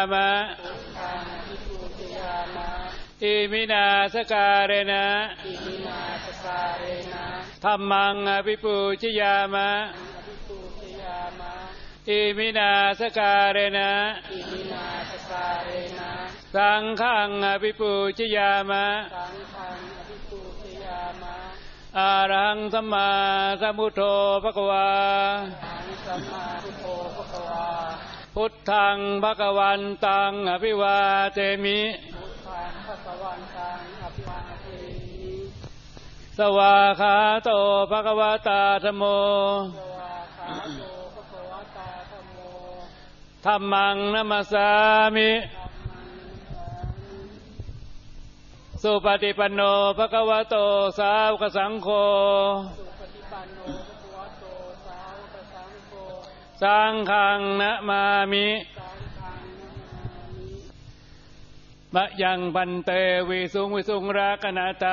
ะอิมินาสการะนะธัมมังอภิปูชยามะอิมินาสการะนะสังฆังอภิปูชยามะอะระหังสัมมาสัมพุทโธภควาพุทธังภควันตังอภิวาเทมิสวากขาโตภควตาธัมโมธัมมังนัมสสามิสุปฏิปันโนภควโตสาวกสังโฆสังฆังนะมามิมะยังพันเตวิสุงวิสุงรักนาตา